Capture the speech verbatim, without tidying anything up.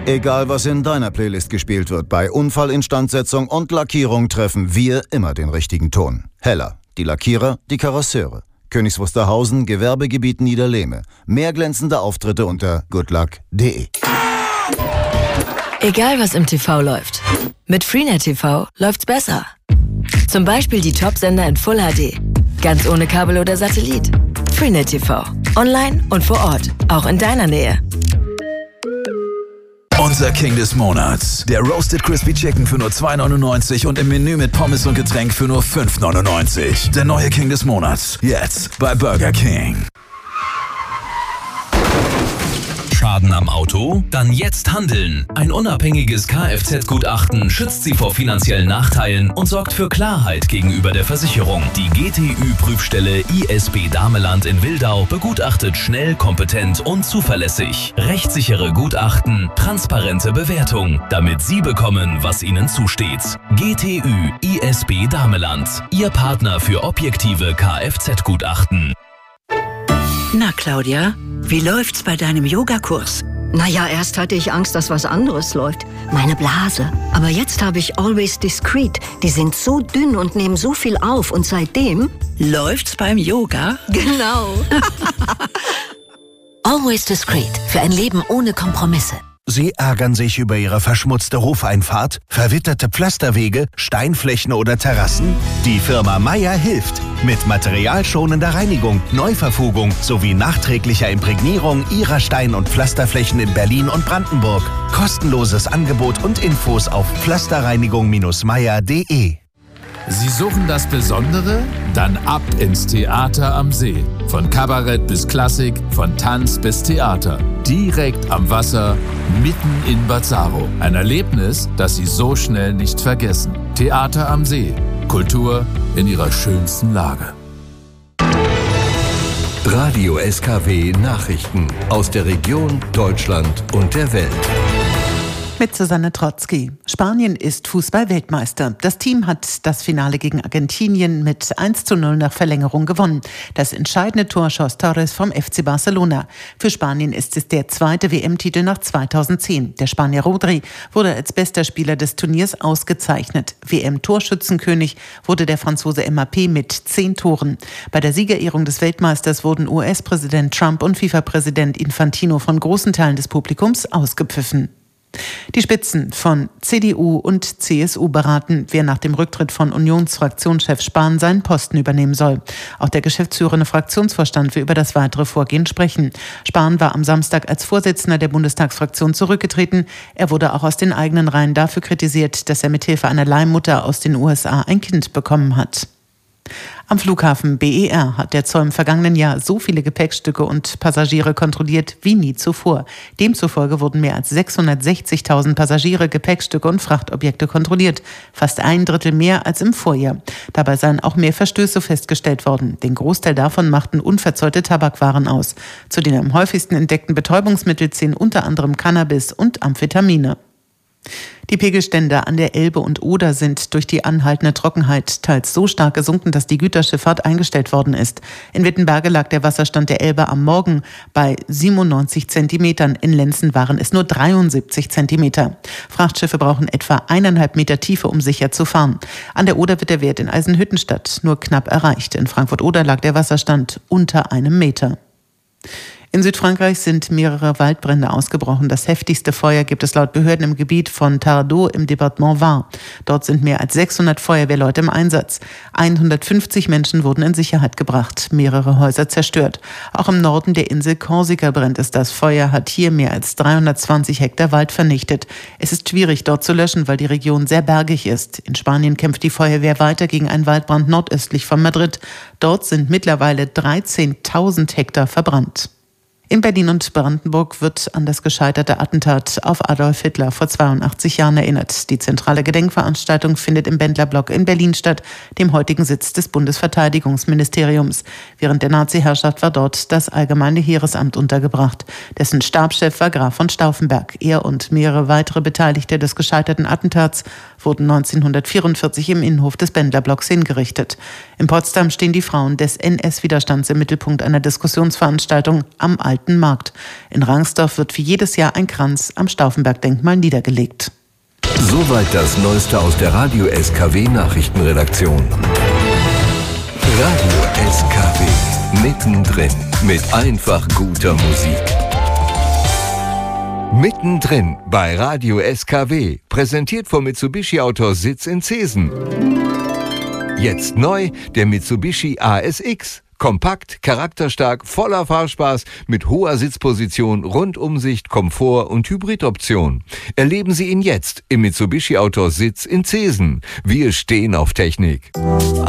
Egal, was in deiner Playlist gespielt wird, bei Unfallinstandsetzung und Lackierung treffen wir immer den richtigen Ton. Heller, die Lackierer, die Karosseure. Königs Wusterhausen, Gewerbegebiet Niederlehme. Mehr glänzende Auftritte unter goodluck punkt de. Egal, was im T V läuft. Mit Freenet T V läuft's besser. Zum Beispiel die Top-Sender in Full H D. Ganz ohne Kabel oder Satellit. Freenet T V. Online und vor Ort. Auch in deiner Nähe. Unser King des Monats. Der Roasted Crispy Chicken für nur zwei neunundneunzig und im Menü mit Pommes und Getränk für nur fünf neunundneunzig. Der neue King des Monats. Jetzt bei Burger King. Schaden am Auto? Dann jetzt handeln. Ein unabhängiges Kfz-Gutachten schützt Sie vor finanziellen Nachteilen und sorgt für Klarheit gegenüber der Versicherung. Die G T Ü-Prüfstelle I S B Dameland in Wildau begutachtet schnell, kompetent und zuverlässig. Rechtssichere Gutachten, transparente Bewertung, damit Sie bekommen, was Ihnen zusteht. G T Ü I S B Dameland, Ihr Partner für objektive Kfz-Gutachten. Na, Claudia, wie läuft's bei deinem Yogakurs? Naja, erst hatte ich Angst, dass was anderes läuft. Meine Blase. Aber jetzt habe ich Always Discreet. Die sind so dünn und nehmen so viel auf. Und seitdem... Läuft's beim Yoga? Genau. Always Discreet. Für ein Leben ohne Kompromisse. Sie ärgern sich über Ihre verschmutzte Hofeinfahrt, verwitterte Pflasterwege, Steinflächen oder Terrassen? Die Firma Meier hilft. Mit materialschonender Reinigung, Neuverfugung sowie nachträglicher Imprägnierung Ihrer Stein- und Pflasterflächen in Berlin und Brandenburg. Kostenloses Angebot und Infos auf pflasterreinigung Meier punkt de. Sie suchen das Besondere? Dann ab ins Theater am See. Von Kabarett bis Klassik, von Tanz bis Theater. Direkt am Wasser, mitten in Bazzaro. Ein Erlebnis, das Sie so schnell nicht vergessen. Theater am See. Kultur in ihrer schönsten Lage. Radio S K W Nachrichten aus der Region, Deutschland und der Welt. Mit Susanne Trotzki. Spanien ist Fußball-Weltmeister. Das Team hat das Finale gegen Argentinien mit eins zu null nach Verlängerung gewonnen. Das entscheidende Tor schoss Torres vom F C Barcelona. Für Spanien ist es der zweite W M-Titel nach zweitausendzehn. Der Spanier Rodri wurde als bester Spieler des Turniers ausgezeichnet. W M-Torschützenkönig wurde der Franzose Mbappé mit zehn Toren. Bei der Siegerehrung des Weltmeisters wurden U S-Präsident Trump und FIFA-Präsident Infantino von großen Teilen des Publikums ausgepfiffen. Die Spitzen von C D U und C S U beraten, wer nach dem Rücktritt von Unionsfraktionschef Spahn seinen Posten übernehmen soll. Auch der geschäftsführende Fraktionsvorstand will über das weitere Vorgehen sprechen. Spahn war am Samstag als Vorsitzender der Bundestagsfraktion zurückgetreten. Er wurde auch aus den eigenen Reihen dafür kritisiert, dass er mithilfe einer Leihmutter aus den U S A ein Kind bekommen hat. Am Flughafen B E R hat der Zoll im vergangenen Jahr so viele Gepäckstücke und Passagiere kontrolliert wie nie zuvor. Demzufolge wurden mehr als sechshundertsechzigtausend Passagiere, Gepäckstücke und Frachtobjekte kontrolliert. Fast ein Drittel mehr als im Vorjahr. Dabei seien auch mehr Verstöße festgestellt worden. Den Großteil davon machten unverzollte Tabakwaren aus. Zu den am häufigsten entdeckten Betäubungsmitteln zählen unter anderem Cannabis und Amphetamine. Die Pegelstände an der Elbe und Oder sind durch die anhaltende Trockenheit teils so stark gesunken, dass die Güterschifffahrt eingestellt worden ist. In Wittenberge lag der Wasserstand der Elbe am Morgen bei siebenundneunzig Zentimetern. In Lenzen waren es nur dreiundsiebzig Zentimeter. Frachtschiffe brauchen etwa eineinhalb Meter Tiefe, um sicher zu fahren. An der Oder wird der Wert in Eisenhüttenstadt nur knapp erreicht. In Frankfurt-Oder lag der Wasserstand unter einem Meter. In Südfrankreich sind mehrere Waldbrände ausgebrochen. Das heftigste Feuer gibt es laut Behörden im Gebiet von Tardot im Departement Var. Dort sind mehr als sechshundert Feuerwehrleute im Einsatz. hundertfünfzig Menschen wurden in Sicherheit gebracht, mehrere Häuser zerstört. Auch im Norden der Insel Korsika brennt es. Das Feuer hat hier mehr als dreihundertzwanzig Hektar Wald vernichtet. Es ist schwierig, dort zu löschen, weil die Region sehr bergig ist. In Spanien kämpft die Feuerwehr weiter gegen einen Waldbrand nordöstlich von Madrid. Dort sind mittlerweile dreizehntausend Hektar verbrannt. In Berlin und Brandenburg wird an das gescheiterte Attentat auf Adolf Hitler vor zweiundachtzig Jahren erinnert. Die zentrale Gedenkveranstaltung findet im Bendlerblock in Berlin statt, dem heutigen Sitz des Bundesverteidigungsministeriums. Während der Nazi-Herrschaft war dort das Allgemeine Heeresamt untergebracht. Dessen Stabschef war Graf von Stauffenberg. Er und mehrere weitere Beteiligte des gescheiterten Attentats wurden neunzehnhundertvierundvierzig im Innenhof des Bendlerblocks hingerichtet. In Potsdam stehen die Frauen des N S-Widerstands im Mittelpunkt einer Diskussionsveranstaltung am Alten Alten Markt. In Rangsdorf wird wie jedes Jahr ein Kranz am Stauffenberg-Denkmal niedergelegt. Soweit das Neueste aus der Radio S K W Nachrichtenredaktion. Radio S K W, mittendrin mit einfach guter Musik. Mittendrin bei Radio S K W, präsentiert vom Mitsubishi Autorsitz in Zeesen. Jetzt neu der Mitsubishi A S X. Kompakt, charakterstark, voller Fahrspaß, mit hoher Sitzposition, Rundumsicht, Komfort und Hybridoption. Erleben Sie ihn jetzt im Mitsubishi Autorsitz in Zeesen. Wir stehen auf Technik.